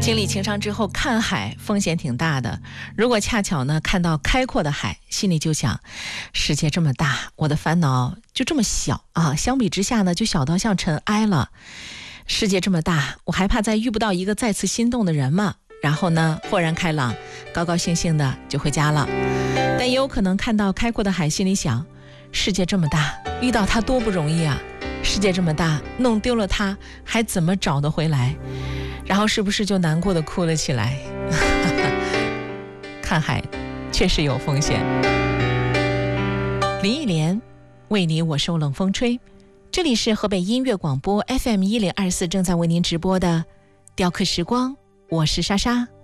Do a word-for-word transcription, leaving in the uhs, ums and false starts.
经历情伤之后看海风险挺大的，如果恰巧呢看到开阔的海，心里就想世界这么大，我的烦恼就这么小啊，相比之下呢就小到像尘埃了。世界这么大，我还怕再遇不到一个再次心动的人吗？然后呢豁然开朗，高高兴兴的就回家了。但也有可能看到开阔的海，心里想世界这么大，遇到他多不容易啊，世界这么大，弄丢了他还怎么找得回来？然后是不是就难过的哭了起来？看海确实有风险。林忆莲为你我受冷风吹，这里是河北音乐广播 F M 一零二四正在为您直播的雕刻时光，我是莎莎。